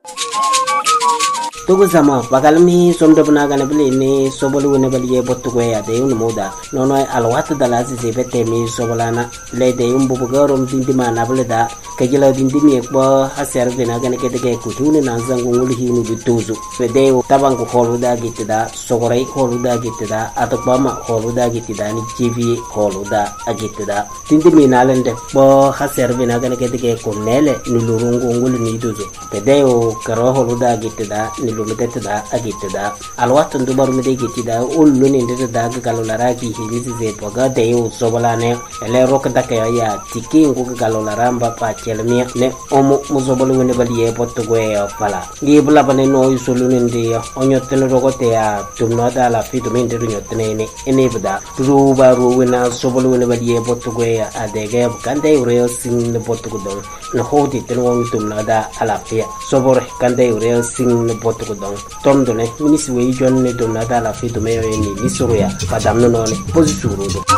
Tugu sama bagalmi somda bunaga na bili ni sobolu ne bali ye bottugo ya de un moda nono alwat dala si bete mi sobolana le de un bubugarom dindima na bili da kajila dindimi ekbo haser bina gane kede ke kutuni na zangu nguli hinu bituzu fede tabangu holuda gitida sogorai holuda gitida atokbama holuda gitida ni jivi holuda agitida dindimi na lende bo haser bina gane kede ke kunele ni lurungu nguli ni duzu fede karo holuda gitida ni lumidetida agitida alwatun dubar mide gitida ullu ni ndida galolara ki hibizi ze boga de sobolane ele rokda ka ya tiki ngu galolara mba pa chelmi ne omo muzobolu ne baliye potgo ya pala ni bula bane no yusulu ndi onyoten rogote ya tumno da la fitu min de nyotene ne ene bda ruba ruwina sobolu ne baliye potgo ya adege kande ure sin ne potgo don no hodi ten won tumno da ala fia sobor kande ure sin ne potgo don tom do ne minisi we jonne tumno da la fitu me ni nisuruya padam no ne posisuru do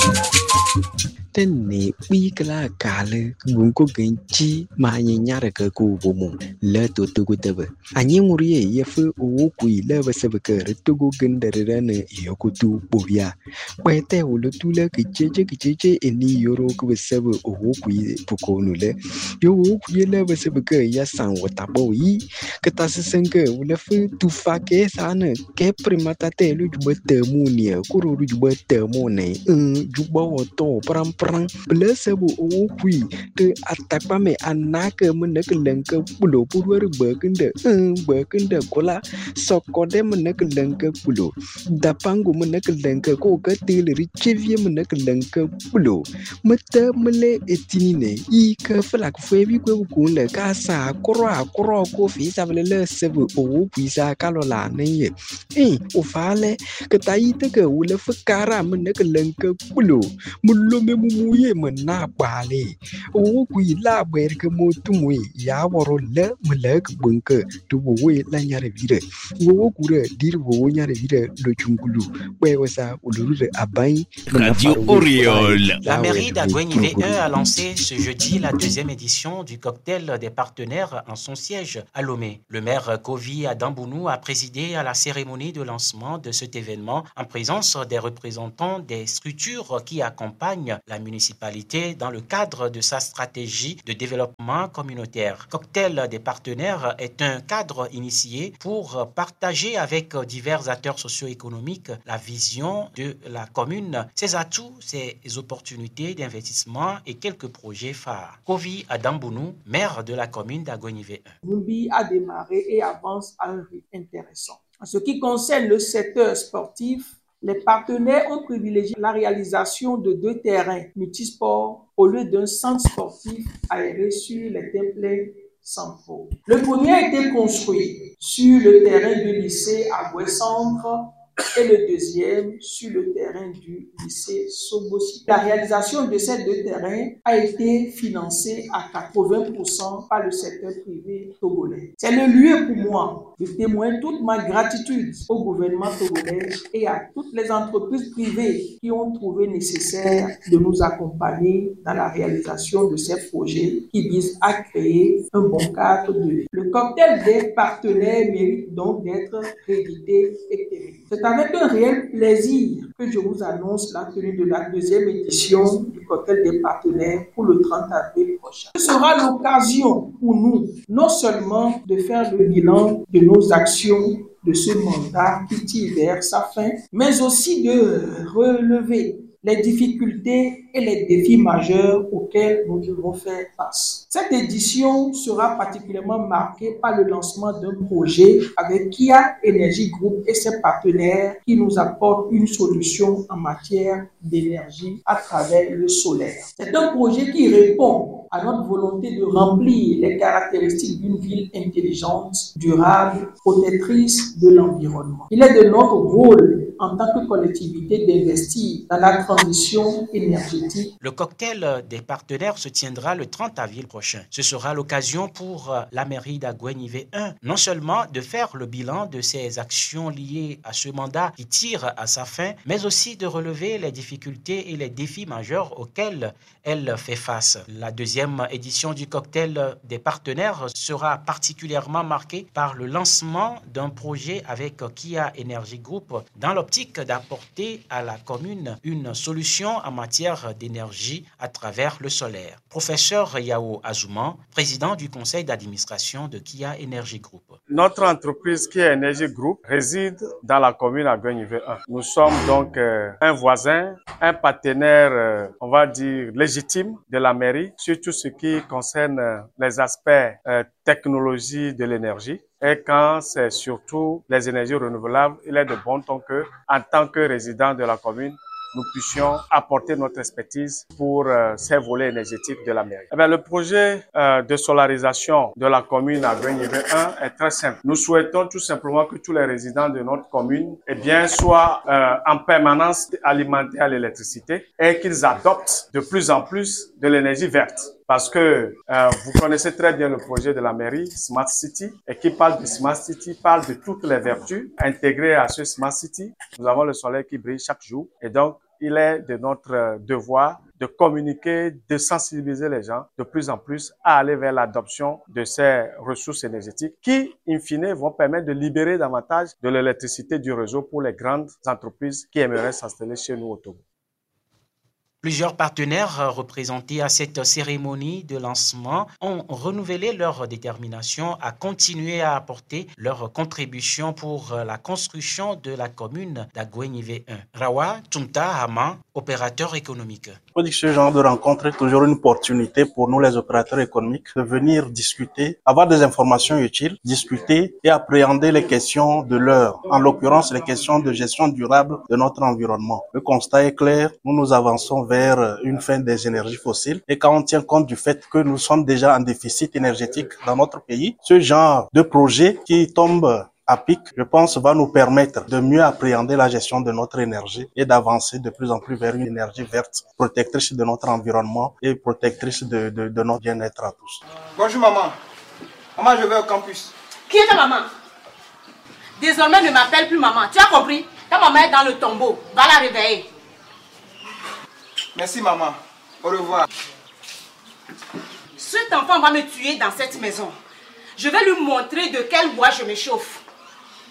ne bikala kale gunko genchi ma nyara ka ku bomu le to to gutebe anyi nguriye yefu o ku ile basebe ka retugo gendere ne yokutu bobia kwete ulo tule kicheche eni yoro ku basebe o ku pokonu le yo ku ile basebe ka ya san watabo yi kata sesenke ule fu tu fake sana ke primata te lu jubete mu ne ku ru jubete mu ne jubo to pram Blessable o qui to atakame anaka munakanka pulo purwar bakanda kola sokode munakanka pulo dapangu munakanka ko katil richevie munakanka pulo mata mele etine I ka flak febi ko kunle kasa kro ko fi sabele sebo o pisa kalola ne o fale kataite ka wala fakara munakanka pulo mullo muye mena bale o ku ila ber ke motumwe ya woro le mlek bunke to we la nyare vire wo ku re dir wo nyare vire le chungulu we wasa uluru abai Radio Oriole. La mairie d'Agouenivé 1 a lancé ce jeudi la deuxième édition du cocktail des partenaires en son siège à Lomé. Le maire Kovi Adambounou a présidé à la cérémonie de lancement de cet événement en présence des représentants des structures qui accompagnent la municipalité dans le cadre de sa stratégie de développement communautaire. Cocktail des partenaires est un cadre initié pour partager avec divers acteurs socio-économiques la vision de la commune, ses atouts, ses opportunités d'investissement et quelques projets phares. Kovi Adambounou, maire de la commune d'Agouenivé 1. Numbi a démarré et avance à un rythme intéressant. En ce qui concerne le secteur sportif, les partenaires ont privilégié la réalisation de 2 terrains multisports au lieu d'un centre sportif aéré sur les templets centraux. Le premier a été construit sur le terrain du lycée Agoué-Centre et le deuxième sur le terrain du lycée Sobosi. La réalisation de ces 2 terrains a été financée à 80% par le secteur privé togolais. C'est le lieu pour moi de témoigner toute ma gratitude au gouvernement togolais et à toutes les entreprises privées qui ont trouvé nécessaire de nous accompagner dans la réalisation de ces projets qui visent à créer un bon cadre de vie. Le cocktail des partenaires mérite donc d'être réédité et pérennisé. C'est avec un réel plaisir que je vous annonce la tenue de la deuxième édition du cocktail des partenaires pour le 30 avril prochain. Ce sera l'occasion pour nous, non seulement de faire le bilan de nos actions de ce mandat qui tire vers sa fin, mais aussi de relever les difficultés et les défis majeurs auxquels nous devons faire face. Cette édition sera particulièrement marquée par le lancement d'un projet avec Kia Energy Group et ses partenaires qui nous apportent une solution en matière d'énergie à travers le solaire. C'est un projet qui répond à notre volonté de remplir les caractéristiques d'une ville intelligente, durable, protectrice de l'environnement. Il est de notre rôle en tant que collectivité d'investir dans la transition énergétique énergétique. Le cocktail des partenaires se tiendra le 30 avril prochain. Ce sera l'occasion pour la mairie d'Agoué-Nivé 1 non seulement de faire le bilan de ses actions liées à ce mandat qui tire à sa fin, mais aussi de relever les difficultés et les défis majeurs auxquels elle fait face. La deuxième édition du cocktail des partenaires sera particulièrement marquée par le lancement d'un projet avec Kia Energy Group dans l'optique d'apporter à la commune une solution en matière d'énergie à travers le solaire. Professeur Yao Azouman, président du conseil d'administration de Kia Energy Group. Notre entreprise Kia Energy Group réside dans la commune Agoué-Nivé 1. Nous sommes donc un voisin, un partenaire, on va dire, légitime de la mairie sur tout ce qui concerne les aspects technologie de l'énergie. Et quand c'est surtout les énergies renouvelables, il est de bon ton que, en tant que résident de la commune, nous puissions apporter notre expertise pour ces volets énergétiques de la mairie. Le projet de solarisation de la commune Agoué-Nivé 1 est très simple. Nous souhaitons tout simplement que tous les résidents de notre commune soient en permanence alimentés à l'électricité et qu'ils adoptent de plus en plus de l'énergie verte. Parce que vous connaissez très bien le projet de la mairie Smart City, et qui parle de Smart City, parle de toutes les vertus intégrées à ce Smart City. Nous avons le soleil qui brille chaque jour, et donc il est de notre devoir de communiquer, de sensibiliser les gens de plus en plus à aller vers l'adoption de ces ressources énergétiques qui, in fine, vont permettre de libérer davantage de l'électricité du réseau pour les grandes entreprises qui aimeraient s'installer chez nous au Togo. Plusieurs partenaires représentés à cette cérémonie de lancement ont renouvelé leur détermination à continuer à apporter leur contribution pour la construction de la commune d'Agoué-Nivé 1. Rawa Tumta Hama, opérateur économique. Je dis que ce genre de rencontre est toujours une opportunité pour nous les opérateurs économiques de venir discuter, avoir des informations utiles, discuter et appréhender les questions de l'heure, en l'occurrence les questions de gestion durable de notre environnement. Le constat est clair, nous avançons vers une fin des énergies fossiles et quand on tient compte du fait que nous sommes déjà en déficit énergétique dans notre pays, ce genre de projet qui tombe à pic, je pense, va nous permettre de mieux appréhender la gestion de notre énergie et d'avancer de plus en plus vers une énergie verte, protectrice de notre environnement et protectrice de notre bien-être à tous. Bonjour maman. Maman, je vais au campus. Qui est ta maman? Désormais, ne m'appelle plus maman. Tu as compris? Ta maman est dans le tombeau. Va la réveiller. Merci maman. Au revoir. Cet enfant va me tuer dans cette maison. Je vais lui montrer de quel bois je me chauffe.